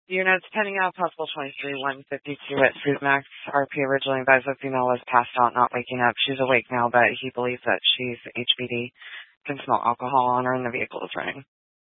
Units pending out, possible 23-152 at Suitmax. RP originally advised the female was passed out, not waking up. She's awake now, but he believes that she's HBD. Can smell alcohol on her and the vehicle is running.